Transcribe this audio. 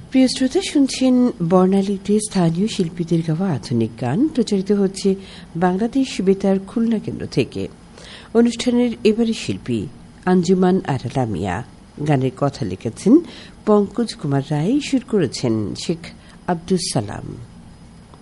প্রিয় শ্রোতা, শুনছেন বর্ণালীতে স্থানীয় শিল্পীদের গাওয়া আধুনিক গান। প্রচারিত হচ্ছে বাংলাদেশ বেতার খুলনা কেন্দ্র থেকে। অনুষ্ঠানের এবারে শিল্পী আঞ্জুমান আরা লামিয়া। গানের কথা লিখেছেন পঙ্কজ কুমার রায়, সুর করেছেন শেখ আব্দুস সালাম।